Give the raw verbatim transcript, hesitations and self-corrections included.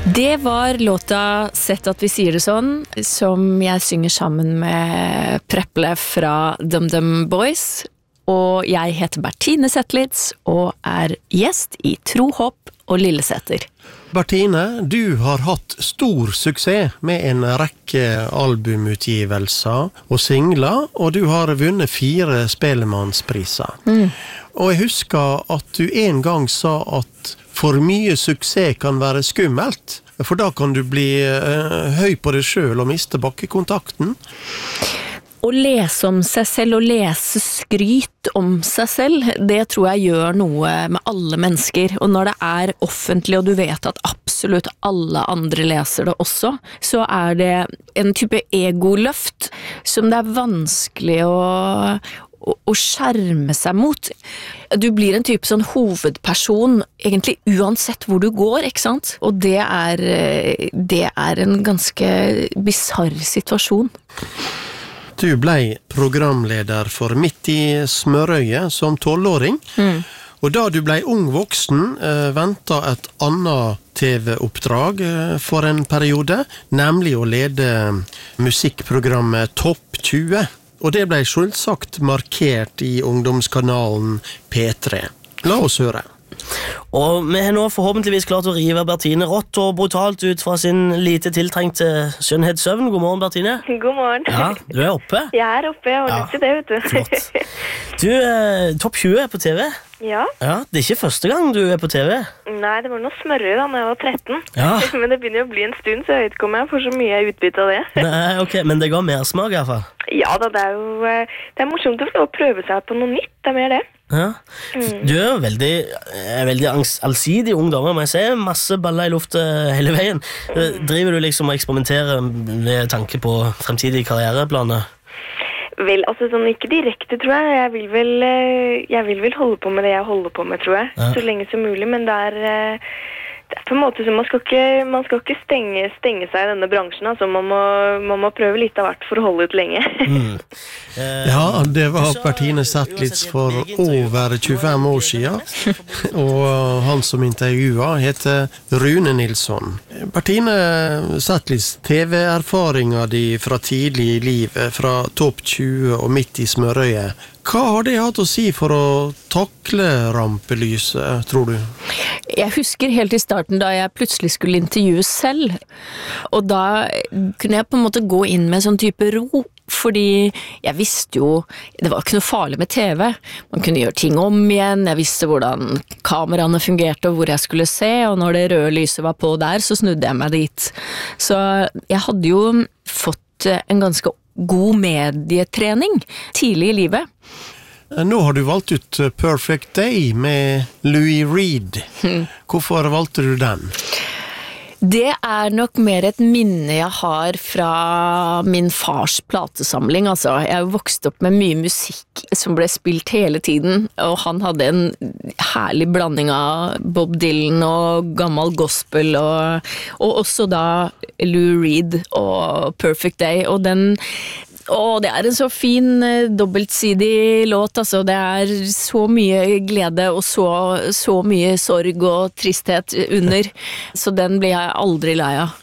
Det var låta Sett at vi sier det sånn, som jeg synger sammen med Preple fra DumDum Boys, og jeg heter Bertine Zetlitz og er gjest i Tro, Håp og Lilleseter. Bertine, du har hatt stor suksess med en rekke albumutgivelser og singler, og du har vunnet fire Spellemannspriser. Mm. Og jeg husker at du en gang sa at for mye suksess kan være skummelt, for da kan du bli uh, høy på deg selv og miste bakkekontakten. Å lese om seg selv og lese skryt om seg selv, det tror jeg gjør noe med alle mennesker. Og når det er offentlig, og du vet at absolutt alle andre leser det også, så er det en type egoløft som det er vanskelig å å skjerme seg mot. Du blir en type sånn hovedperson egentlig uansett hvor du går, ikke sant? Og det er, det er en ganske bizarr situasjon. Du ble programleder for Midt i smørøyet som tolvåring, mm. og da du ble ung voksen, ventet et annet T V-oppdrag for en periode, nemlig å lede musikkprogrammet Topp tjue. Og det ble selvsagt markert i ungdomskanalen P tre. La oss høre. Og vi har nå forhåpentligvis klart å rive Bertine rått og brutalt ut fra sin lite tiltrengte skjønnhetssøvn. God morgen, Bertine. God morgen. Ja, du er oppe. Jeg er oppe, jeg har lyst til det, vet du. Flott. Du, eh, Topp tjue er på T V. Ja. Ja. Det er ikke første gang du er på T V. Nei, det var noe smørre da når jeg var tretten. Ja. Men det begynner jo å bli en stund, så jeg vet ikke om jeg får så mye utbytte av det. Nei, ok, men det ga mer smak i hvert fall. Ja da, det er jo det er morsomt å få prøve seg på noe nytt, det er mer det. Ja. Du er jo veldig, veldig allsidig ung dame, må jeg si. Masse baller i luftet hele veien. Driver du liksom og eksperimenterer med tanke på fremtidige karriereplaner? Vel, altså sånn ikke direkte, tror jeg. Jeg vil vel, jeg vil vel holde på med det jeg holder på med, tror jeg. Ja. Så lenge som mulig, men det er, det er på en måte som man skal ikke, man skal ikke stenge, stenge seg i denne bransjen, altså man må, man må prøve litt av hvert for å holde ut lenge. Mm. Ja, det var Bertine Zetlitz for over tjuefem år siden, og han som intervjuet heter Rune Nilsson. Bertine Zetlitz, T V-erfaringen de fra tidlig i livet, fra Topp tjue og Midt i smørøyet, hva har det hatt å si for å takle rampelyset, tror du? Jeg husker helt i starten da jeg plutselig skulle intervjue selv, og da kunne jeg på en måte gå inn med sånn type ro, fordi jeg visste jo, det var ikke noe farlig med T V, man kunne gjøre ting om igjen, jeg visste hvordan kameraene fungerte og hvor jeg skulle se, og når det røde lyset var på der, så snudde jeg meg dit. Så jeg hadde jo fått en ganske god medietrening tidlig i livet. Nå har du valgt ut Perfect Day med Louis Reed. Hvorfor valgte du den? Det er nok mer et minne jeg har fra min fars platesamling, altså. Jeg vokste opp med mye musikk som ble spilt hele tiden, og han hadde en herlig blanding av Bob Dylan og gammel gospel, og, og også da Lou Reed og Perfect Day, og den Åh, det er en så fin dobbeltsidig låt, altså. Det er så mye glede og så, så mye sorg og tristhet under, så den blir jeg aldri lei av.